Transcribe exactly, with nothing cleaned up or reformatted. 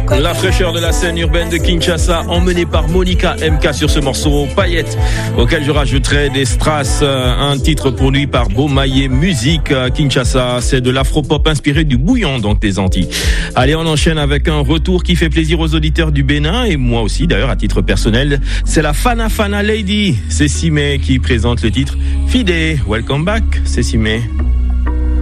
La fraîcheur de la scène urbaine de Kinshasa, emmenée par Monica M K sur ce morceau Paillette, auquel je rajouterai des strass, un titre produit par Beaumaillé Musique. Kinshasa, c'est de l'afro-pop inspiré du bouillon, donc des Antilles. Allez, on enchaîne avec un retour qui fait plaisir aux auditeurs du Bénin, et moi aussi d'ailleurs à titre personnel. C'est la Fana Fana Lady, c'est Simé qui présente le titre Fidé. Welcome back, c'est Simé.